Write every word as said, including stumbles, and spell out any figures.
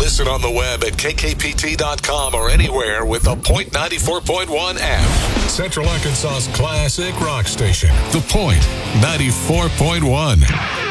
Listen on the web at K K P T dot com or anywhere with the Point ninety-four point one app. Central Arkansas's classic rock station, The Point ninety-four point one.